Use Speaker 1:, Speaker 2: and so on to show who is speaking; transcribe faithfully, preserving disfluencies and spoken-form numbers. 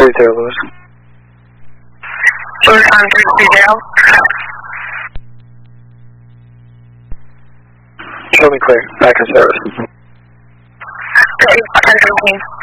Speaker 1: three zero, Lewis.
Speaker 2: Lewis on three three zero.
Speaker 1: Show me clear. Back to service.
Speaker 2: Attention, team.